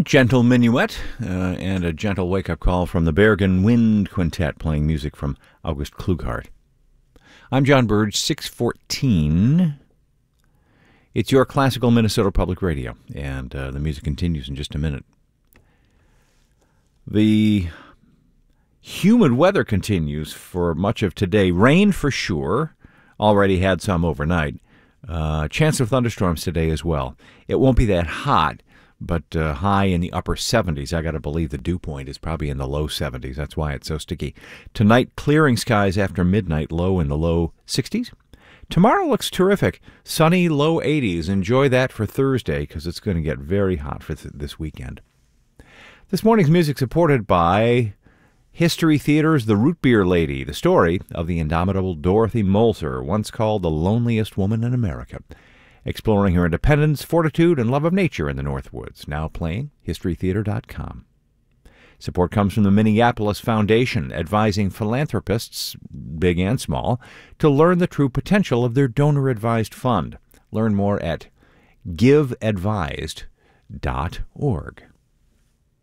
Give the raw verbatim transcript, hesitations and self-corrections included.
gentle minuet uh, and a gentle wake-up call from the Bergen Wind Quintet playing music from August Klughardt. I'm John Burge, six fourteen. It's your classical Minnesota Public Radio, and uh, the music continues in just a minute. The humid weather continues for much of today. Rain for sure. Already had some overnight. Uh, chance of thunderstorms today as well. It won't be that hot, but uh, high in the upper seventies. I got to believe the dew point is probably in the low seventies. That's why it's so sticky. Tonight, clearing skies after midnight, low in the low sixties. Tomorrow looks terrific. Sunny, low eighties. Enjoy that for Thursday because it's going to get very hot for th- this weekend. This morning's music supported by History Theater's The Root Beer Lady, the story of the indomitable Dorothy Molzer, once called the loneliest woman in America, exploring her independence, fortitude, and love of nature in the Northwoods. Now playing history theater dot com. Support comes from the Minneapolis Foundation, advising philanthropists, big and small, to learn the true potential of their donor-advised fund. Learn more at give advised dot org.